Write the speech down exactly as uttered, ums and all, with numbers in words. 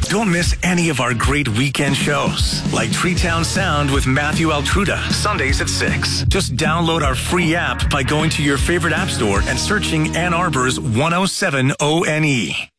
Don't miss any of our great weekend shows, like Treetown Sound with Matthew Altruda, Sundays at six. Just download our free app by going to your favorite app store and searching Ann Arbor's one oh seven O N E.